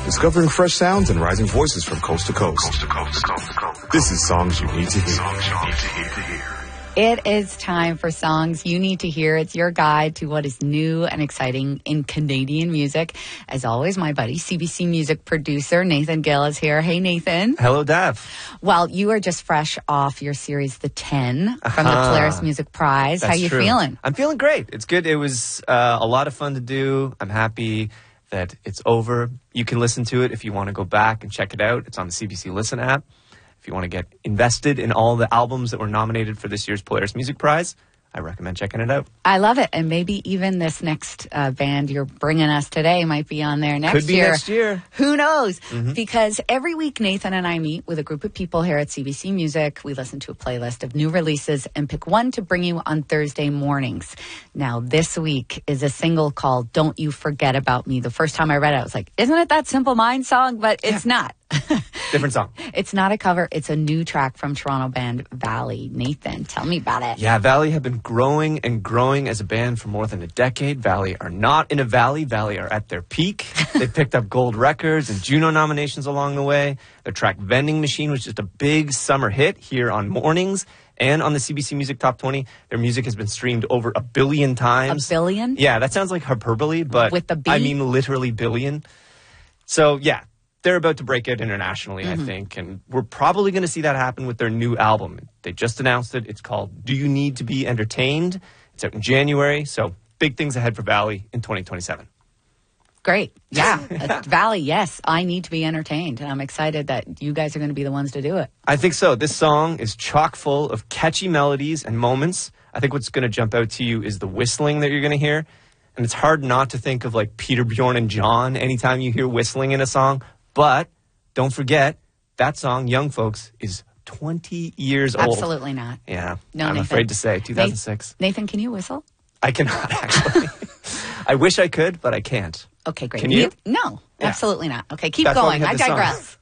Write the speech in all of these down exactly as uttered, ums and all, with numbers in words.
discovering fresh sounds and rising voices from coast to coast. Coast to coast, coast to coast. This is Songs You Need to Hear. Songs you need to hear. To hear. It is time for Songs You Need to Hear. It's your guide to what is new and exciting in Canadian music. As always, my buddy, C B C music producer Nathan Gill is here. Hey, Nathan. Hello, Dav. Well, you are just fresh off your series, The ten, from Uh-huh. the Polaris Music Prize. That's How you true. feeling? I'm feeling great. It's good. It was uh, a lot of fun to do. I'm happy that it's over. You can listen to it if you want to go back and check it out. It's on the C B C Listen app. If you want to get invested in all the albums that were nominated for this year's Polaris Music Prize, I recommend checking it out. I love it. And maybe even this next uh, band you're bringing us today might be on there next year. Could be year. next year. Who knows? Mm-hmm. Because every week Nathan and I meet with a group of people here at C B C Music. We listen to a playlist of new releases and pick one to bring you on Thursday mornings. Now, this week is a single called Don't You Forget About Me. The first time I read it, I was like, isn't it that Simple Minds song? But it's Yeah. not. Different song. It's not a cover. It's a new track from Toronto band Valley. Nathan, tell me about it. Yeah, Valley have been growing and growing as a band for more than a decade. Valley are not in a valley. Valley are at their peak. They picked up gold records and Juno nominations along the way. Their track Vending Machine was just a big summer hit here on Mornings and on the C B C Music Top twenty. Their music has been streamed over a billion times. A billion? Yeah, that sounds like hyperbole, but With the B? I mean literally billion. So, yeah. They're about to break out internationally, mm-hmm. I think, and we're probably going to see that happen with their new album. They just announced it. It's called Do You Need to Be Entertained? It's out in January, so big things ahead for Valley in twenty twenty-seven. Great. Yeah. uh, Valley, yes. I need to be entertained, and I'm excited that you guys are going to be the ones to do it. I think so. This song is chock full of catchy melodies and moments. I think what's going to jump out to you is the whistling that you're going to hear, and it's hard not to think of like Peter, Bjorn, and John anytime you hear whistling in a song. But don't forget, that song, Young Folks, is twenty years old. Absolutely not. Yeah, No, I'm Nathan. afraid to say, two thousand six. Nathan, can you whistle? I cannot, actually. I wish I could, but I can't. Okay, great. Can you? No, Yeah. absolutely not. Okay, keep That's why we going. have I this song. digress.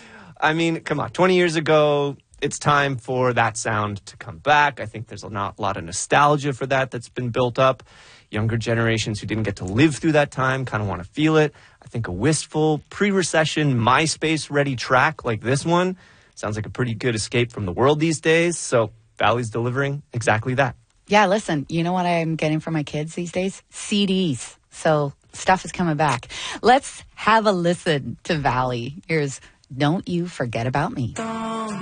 I mean, come on. twenty years ago, it's time for that sound to come back. I think there's a not- lot of nostalgia for that that's been built up. Younger generations who didn't get to live through that time kind of want to feel it. I think a wistful, pre-recession, MySpace-ready track like this one sounds like a pretty good escape from the world these days. So Valley's delivering exactly that. Yeah, listen, you know what I'm getting for my kids these days? C Ds. So stuff is coming back. Let's have a listen to Valley. Here's Don't You Forget About Me. Don't